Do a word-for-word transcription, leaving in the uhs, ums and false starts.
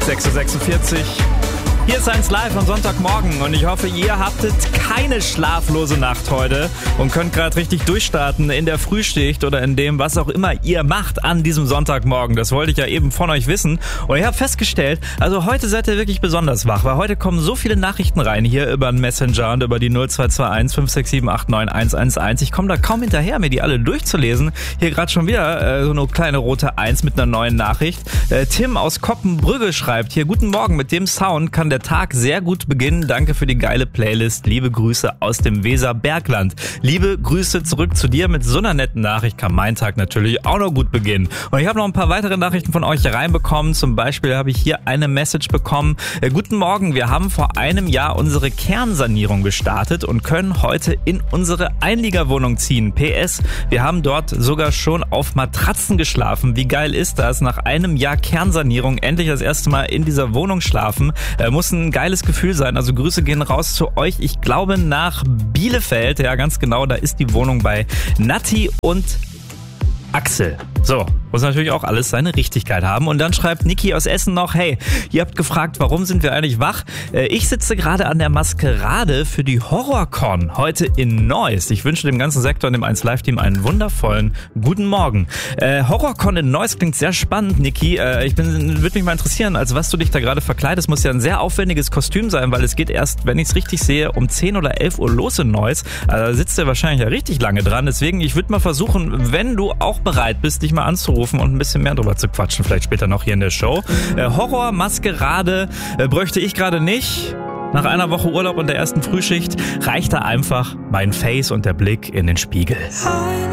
sechs Uhr sechsundvierzig. Hier ist eins live am Sonntagmorgen und ich hoffe, ihr habtet keine schlaflose Nacht heute und könnt gerade richtig durchstarten in der Frühschicht oder in dem, was auch immer ihr macht an diesem Sonntagmorgen. Das wollte ich ja eben von euch wissen. Und ich habe festgestellt, also heute seid ihr wirklich besonders wach, weil heute kommen so viele Nachrichten rein hier über den Messenger und über die null zwei zwei eins fünf sechs sieben acht neun eins eins eins. Ich komme da kaum hinterher, mir die alle durchzulesen. Hier gerade schon wieder äh, so eine kleine rote Eins mit einer neuen Nachricht. Äh, Tim aus Koppenbrügge schreibt hier: Guten Morgen, mit dem Sound kann der Tag sehr gut beginnen. Danke für die geile Playlist. Liebe Grüße aus dem Weserbergland. Liebe Grüße zurück zu dir. Mit so einer netten Nachricht kann mein Tag natürlich auch noch gut beginnen. Und ich habe noch ein paar weitere Nachrichten von euch reinbekommen. Zum Beispiel habe ich hier eine Message bekommen. Äh, guten Morgen, wir haben vor einem Jahr unsere Kernsanierung gestartet und können heute in unsere Einliegerwohnung ziehen. P S, wir haben dort sogar schon auf Matratzen geschlafen. Wie geil ist das? Nach einem Jahr Kernsanierung endlich das erste Mal in dieser Wohnung schlafen. Äh, muss ein geiles Gefühl sein. Also Grüße gehen raus zu euch. Ich glaube nach Bielefeld. Ja, ganz genau. Da ist die Wohnung bei Natti und Axel. So, muss natürlich auch alles seine Richtigkeit haben. Und dann schreibt Niki aus Essen noch: Hey, ihr habt gefragt, warum sind wir eigentlich wach? Äh, ich sitze gerade an der Maskerade für die Horrorcon heute in Neuss. Ich wünsche dem ganzen Sektor und dem eins Live Team einen wundervollen guten Morgen. Äh, Horrorcon in Neuss klingt sehr spannend, Niki. Äh, ich bin, würde mich mal interessieren, als was du dich da gerade verkleidest. Muss ja ein sehr aufwendiges Kostüm sein, weil es geht erst, wenn ich es richtig sehe, um zehn oder elf Uhr los in Neuss. Äh, da sitzt du wahrscheinlich ja richtig lange dran. Deswegen, ich würde mal versuchen, wenn du auch bereit bist, dich mal anzurufen und ein bisschen mehr drüber zu quatschen, vielleicht später noch hier in der Show. Äh, Horror, Maskerade äh, bräuchte ich gerade nicht. Nach einer Woche Urlaub und der ersten Frühschicht reicht da einfach mein Face und der Blick in den Spiegel.